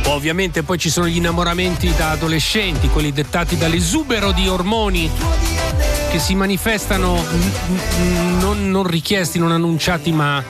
Ovviamente poi ci sono gli innamoramenti da adolescenti, quelli dettati dall'esubero di ormoni che si manifestano non richiesti, non annunciati, ma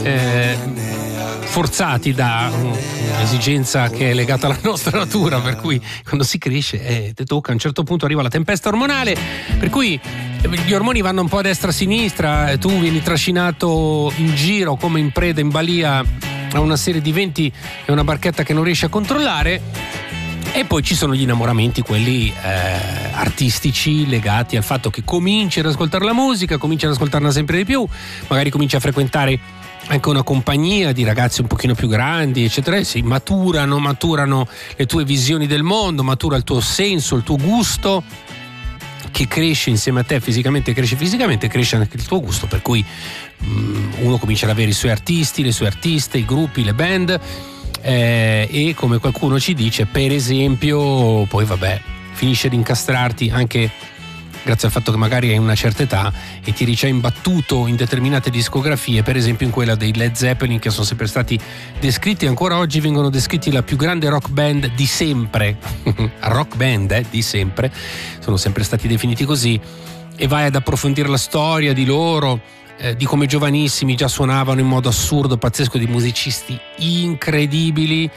forzati da un'esigenza che è legata alla nostra natura, per cui quando si cresce ti tocca, a un certo punto arriva la tempesta ormonale, per cui gli ormoni vanno un po' a destra a sinistra, tu vieni trascinato in giro come in preda, in balia a una serie di venti e una barchetta che non riesci a controllare. E poi ci sono gli innamoramenti, quelli artistici, legati al fatto che cominci ad ascoltare la musica, cominci ad ascoltarla sempre di più, magari cominci a frequentare anche una compagnia di ragazzi un pochino più grandi, eccetera, e si maturano le tue visioni del mondo, matura il tuo senso, il tuo gusto, che cresce insieme a te fisicamente, cresce anche il tuo gusto, per cui uno comincia ad avere i suoi artisti, le sue artiste, i gruppi, le band, e come qualcuno ci dice, per esempio, poi finisce ad incastrarti anche grazie al fatto che magari hai una certa età e ti eri già imbattuto in determinate discografie, per esempio in quella dei Led Zeppelin, che sono sempre stati descritti, ancora oggi vengono descritti, la più grande rock band di sempre rock band di sempre, sono sempre stati definiti così, e vai ad approfondire la storia di loro, di come giovanissimi già suonavano in modo assurdo, pazzesco, di musicisti incredibili,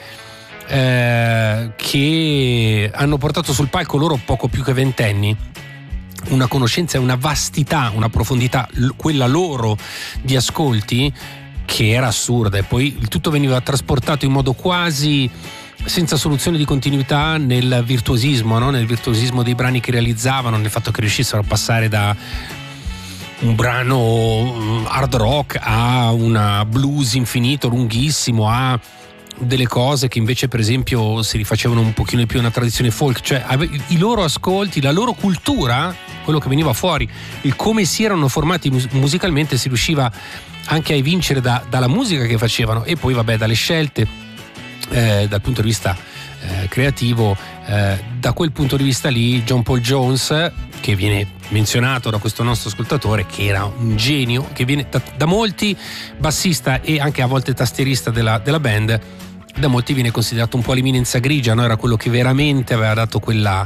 che hanno portato sul palco, loro poco più che ventenni, una conoscenza e una vastità, una profondità, quella loro, di ascolti, che era assurda, e poi il tutto veniva trasportato in modo quasi senza soluzione di continuità nel virtuosismo, no? Nel virtuosismo dei brani che realizzavano, nel fatto che riuscissero a passare da un brano hard rock a una blues infinito, lunghissimo, a delle cose che invece per esempio si rifacevano un pochino di più a una tradizione folk, cioè i loro ascolti, la loro cultura, quello che veniva fuori, il come si erano formati musicalmente, si riusciva anche a evincere dalla musica che facevano, e poi dalle scelte dal punto di vista creativo. Da quel punto di vista lì, John Paul Jones, che viene menzionato da questo nostro ascoltatore, che era un genio, che viene da molti, bassista e anche a volte tastierista della band, da molti viene considerato un po' l'eminenza grigia, no? Era quello che veramente aveva dato quella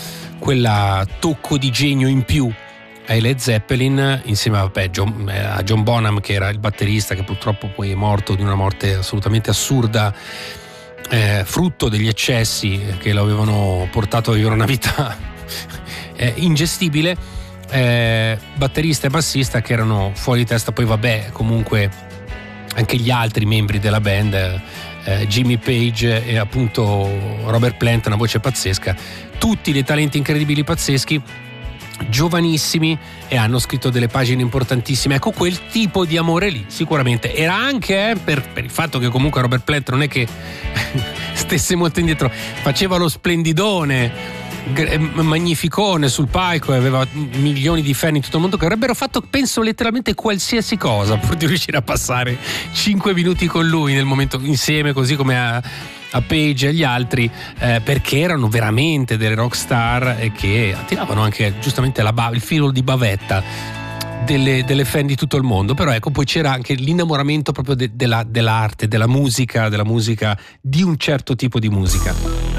tocco di genio in più ai Led Zeppelin, insieme a John Bonham, che era il batterista, che purtroppo poi è morto di una morte assolutamente assurda, frutto degli eccessi che lo avevano portato a vivere una vita ingestibile, batterista e bassista che erano fuori di testa. Poi comunque anche gli altri membri della band, Jimmy Page e appunto Robert Plant, una voce pazzesca, tutti dei talenti incredibili, pazzeschi, giovanissimi, e hanno scritto delle pagine importantissime. Ecco, quel tipo di amore lì sicuramente era anche per il fatto che comunque Robert Plant non è che stesse molto indietro, faceva lo splendidone, magnificone sul palco, e aveva milioni di fan in tutto il mondo che avrebbero fatto, penso, letteralmente qualsiasi cosa pur di riuscire a passare 5 minuti con lui nel momento, insieme, così come a Page e agli altri, perché erano veramente delle rock star e che attiravano anche giustamente il filo di bavetta delle fan di tutto il mondo. Però ecco, poi c'era anche l'innamoramento proprio dell'arte, della musica, di un certo tipo di musica.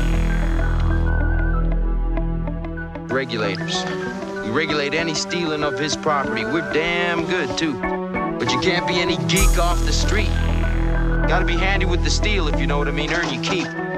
Regulators. We regulate any stealing of his property. We're damn good too. But you can't be any geek off the street. Gotta be handy with the steel, if you know what I mean. Earn your keep.